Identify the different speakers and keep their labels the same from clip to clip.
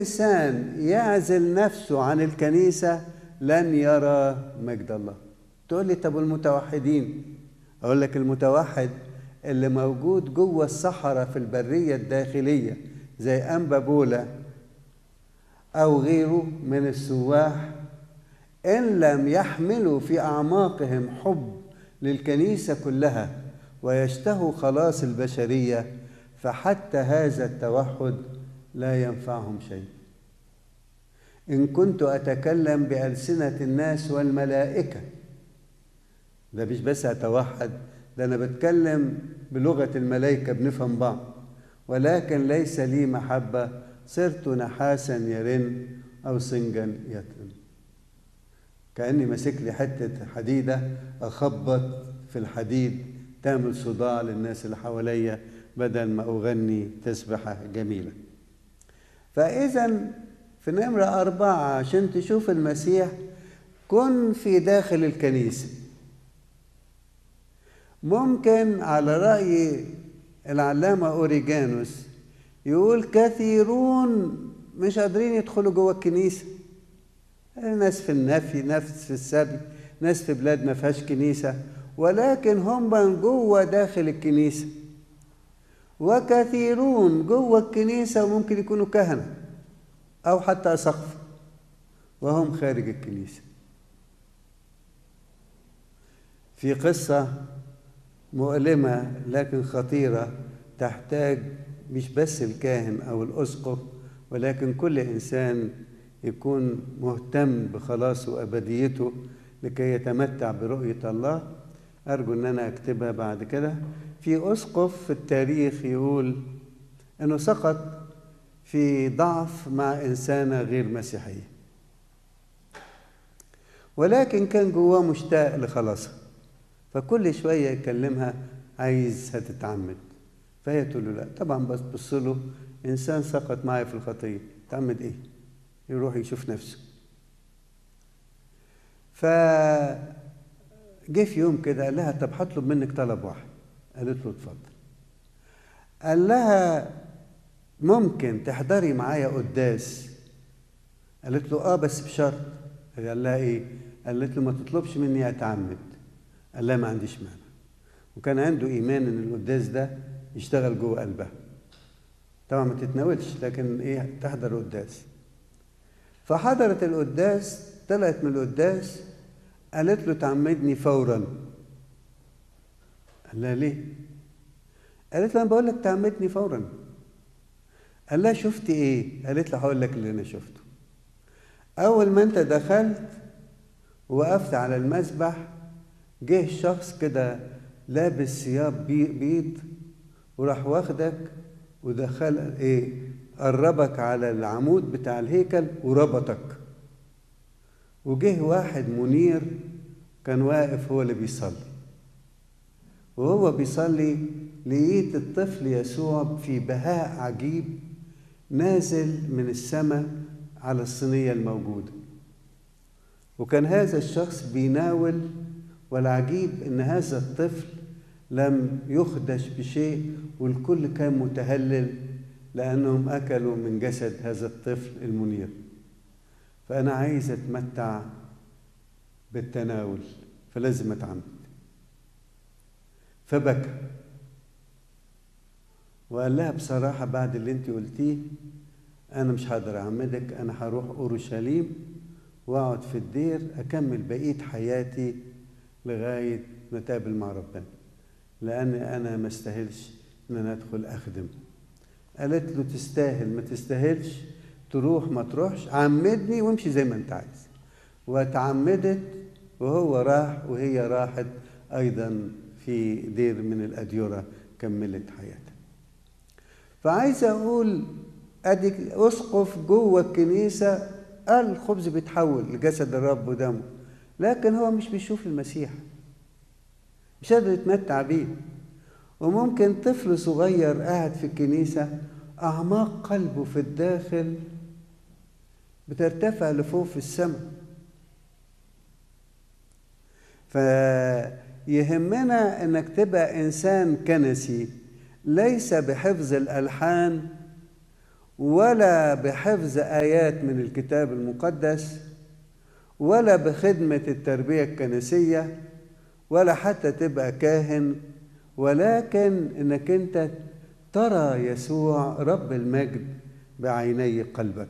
Speaker 1: إنسان يعزل نفسه عن الكنيسة لن يرى مجد الله. تقول لي طب المتوحدين؟ أقول لك المتوحد اللي موجود جوه الصحراء في البرية الداخلية زي أنبا بولا أو غيره من السواح، إن لم يحملوا في أعماقهم حب للكنيسة كلها ويشتهوا خلاص البشرية، فحتى هذا التوحد لا ينفعهم شيء. إن كنت أتكلم بألسنة الناس والملائكة، ده مش بس أتوحد، ده أنا بتكلم بلغة الملائكة بنفهم بعض، ولكن ليس لي محبة صرت نحاسا يرن أو سنجا يطرن. كأني ماسك لي حتة حديدة أخبط في الحديد تعمل صداع للناس اللي حواليا بدل ما أغني تسبحة جميلة. فإذا في نمرة 4 عشان تشوف المسيح كن في داخل الكنيسة. ممكن على رأي العلامة أوريجانوس يقول كثيرون مش قادرين يدخلوا جوه الكنيسة، ناس في النفي، ناس في السبي، ناس في بلاد ما فيهاش كنيسة، ولكن هم من جوه داخل الكنيسة. وكثيرون جوه الكنيسة وممكن يكونوا كهنة أو حتى أساقفة وهم خارج الكنيسة. في قصة مؤلمة لكن خطيرة تحتاج مش بس الكاهن أو الأسقف، ولكن كل إنسان يكون مهتم بخلاصه وأبديته لكي يتمتع برؤية الله. أرجو أن أنا أكتبها بعد كده. في أسقف في التاريخ يقول أنه سقط في ضعف مع إنسانة غير مسيحية، ولكن كان جواه مشتاق لخلاصها، فكل شوية يكلمها عايز هتتعمد، فهي تقول له لا. طبعا بص له إنسان سقط معي في الخطية، تعمد إيه؟ يروح يشوف نفسه. فجه في يوم كده قال لها طب هطلب منك طلب واحد. قالت له اتفضل. قال لها ممكن تحضري معايا قداس؟ قالت له بس بشرط. قال لها ايه؟ قالت له ما تطلبش مني اتعمد. قال لها ما عنديش مانع. وكان عنده ايمان ان القداس ده يشتغل جوه قلبها. طبعا ما تتناولش، لكن ايه، تحضر القداس. فحضرت القداس، طلعت من القداس قالت له تعمدني فورا. قال لها ليه؟ قالت له انا بقول لك تعمدني فورا. قال لها شفتي ايه؟ قالت له هقول لك اللي انا شفته. اول ما انت دخلت ووقفت على المسبح، جه شخص كده لابس ثياب بيض وراح واخدك ودخل قربك على العمود بتاع الهيكل وربطك. وجه واحد منير كان واقف هو اللي بيصلي، وهو بيصلي لقيت الطفل يسوع في بهاء عجيب نازل من السماء على الصينية الموجودة، وكان هذا الشخص بيناول. والعجيب ان هذا الطفل لم يخدش بشيء، والكل كان متهلل لأنهم أكلوا من جسد هذا الطفل المنير. فأنا عايز أتمتع بالتناول، فلازم أتعمد. فبكى وقال لها بصراحة بعد اللي انت قلتيه أنا مش هقدر أعمدك، أنا هروح أورشليم وأقعد في الدير أكمل بقية حياتي لغاية ما أتقابل مع ربنا، لأن أنا ما استاهلش إن أنا أدخل أخدم. قالت له تستاهل ما تستاهلش، تروح ما تروحش، عمدني وامشي زي ما أنت عايز. واتعمدت، وهو راح وهي راحت أيضا في دير من الأديرة كملت حياتها. فعايز أقول أديك أسقف جوه الكنيسة قال الخبز بيتحول لجسد الرب ودمه، لكن هو مش بيشوف المسيح، مش قادر يتمتع بيه. وممكن طفل صغير قاعد في الكنيسة أعماق قلبه في الداخل بترتفع لفوق في السماء. فيهمنا أنك تبقى إنسان كنسي ليس بحفظ الألحان ولا بحفظ آيات من الكتاب المقدس، ولا بخدمة التربية الكنسية، ولا حتى تبقى كاهن، ولكن انك انت ترى يسوع رب المجد بعيني قلبك.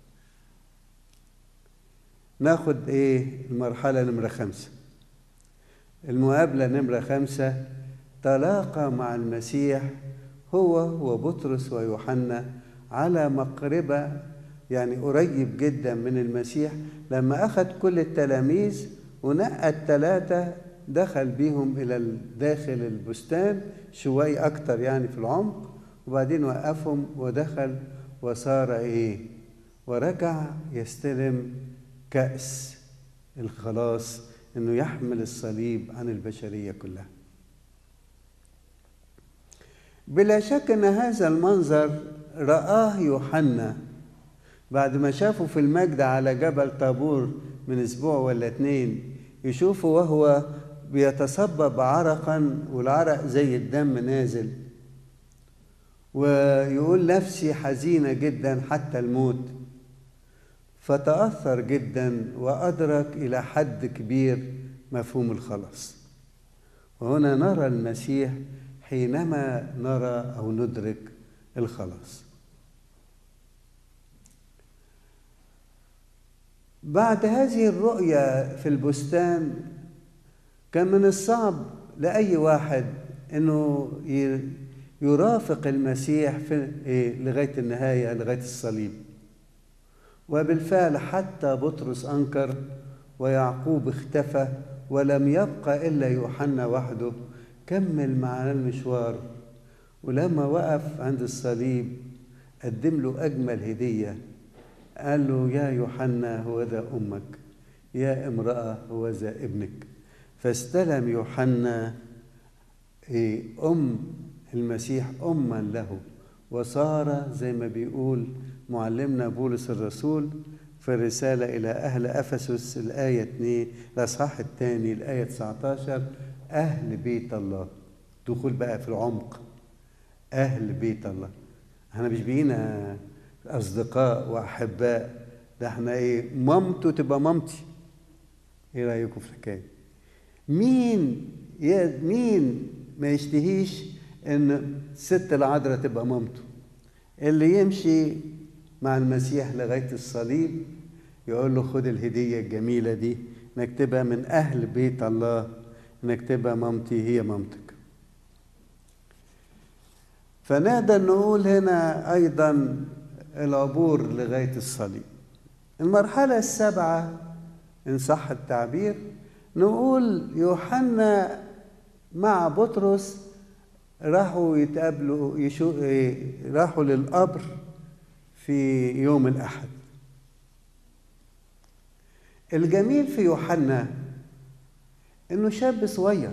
Speaker 1: ناخد المرحلة نمرة 5، المقابلة نمرة 5. تلاقى مع المسيح هو وبطرس ويوحنا على مقربة، يعني قريب جدا من المسيح، لما أخذ كل التلاميذ ونقى ال3 دخل بيهم إلى داخل البستان شوي أكتر يعني في العمق، وبعدين وقفهم ودخل وصار ورجع يستلم كأس الخلاص، إنه يحمل الصليب عن البشرية كلها. بلا شك أن هذا المنظر رآه يوحنا بعد ما شافه في المجد على جبل طابور من أسبوع ولا 2، يشوفه وهو بيتصبب عرقا والعرق زي الدم نازل، ويقول نفسي حزينة جدا حتى الموت، فتأثر جدا وأدرك إلى حد كبير مفهوم الخلاص. وهنا نرى المسيح حينما نرى أو ندرك الخلاص. بعد هذه الرؤية في البستان كان من الصعب لأي واحد أنه يرافق المسيح في لغاية النهاية، لغاية الصليب. وبالفعل حتى بطرس أنكر ويعقوب اختفى، ولم يبقى إلا يوحنا وحده كمل معنا المشوار. ولما وقف عند الصليب قدم له أجمل هدية، قال له يا يوحنا هو ذا أمك، يا امرأة هو ذا ابنك. فاستلم يوحنا أم المسيح أما له، وصار زي ما بيقول معلمنا بولس الرسول في الرسالة إلى أهل أفسس الآية 2 الأصحاح 2 الآية 19 أهل بيت الله. دخول بقى في العمق، أهل بيت الله. احنا مش بقينا أصدقاء وأحباء، ده احنا مامته تبقى مامتي. ايه رأيكم في الحكاية؟ مين ما يشتهيش ان الست العذراء تبقى مامته؟ اللي يمشي مع المسيح لغاية الصليب يقول له خد الهدية الجميلة دي، انك تبقى من أهل بيت الله، انك تبقى مامتي هي مامتك. فنقدر نقول هنا أيضا العبور لغاية الصليب. المرحلة 7 إن صح التعبير، نقول يوحنا مع بطرس راحوا يتقابلوا راحوا للقبر في يوم الأحد. الجميل في يوحنا إنه شاب صغير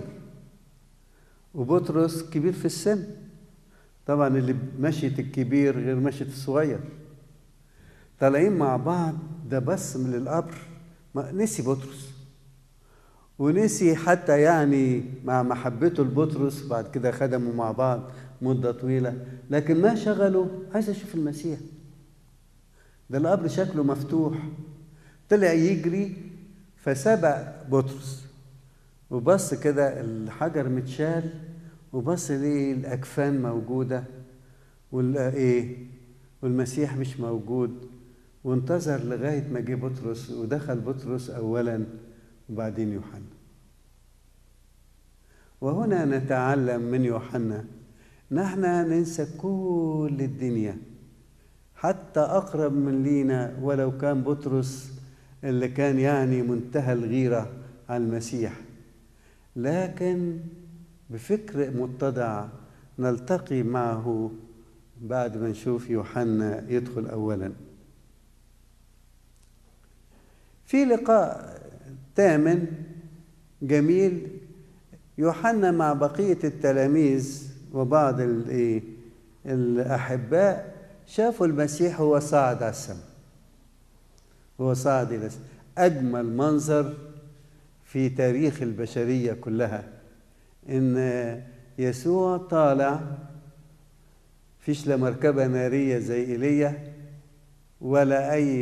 Speaker 1: وبطرس كبير في السن. طبعا اللي مشيت الكبير غير مشيت الصغير، طالعين مع بعض. ده بس من القبر نسي بطرس، ونسي حتى يعني مع محبته لبطرس بعد كده خدموا مع بعض مدة طويلة، لكن ما شغله عايز اشوف المسيح. ده القبر شكله مفتوح، طلع يجري فسبق بطرس وبص كده الحجر متشال، وبص ليه الأكفان موجودة والمسيح مش موجود، وانتظر لغاية ما جه بطرس، ودخل بطرس أولا وبعدين يوحنا. وهنا نتعلم من يوحنا نحن ننسى كل الدنيا، حتى أقرب من لينا ولو كان بطرس اللي كان يعني منتهى الغيرة على المسيح، لكن بفكر متضع نلتقي معه بعد ما نشوف يوحنا يدخل أولا. في لقاء 8 جميل يوحنا مع بقية التلاميذ وبعض الأحباء شافوا المسيح هو صاعد على السماء، هو صاعد إلى السماء. أجمل منظر في تاريخ البشرية كلها إن يسوع طالع، فيش لا مركبة نارية زي إيليا ولا أي